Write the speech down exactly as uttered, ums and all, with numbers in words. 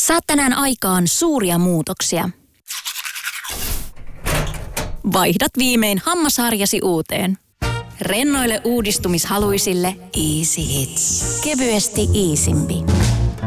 Saat tänään aikaan suuria muutoksia. Vaihdat viimein hammasharjasi uuteen. Rennoille uudistumishaluisille Easy Hits. Kevyesti iisimpi.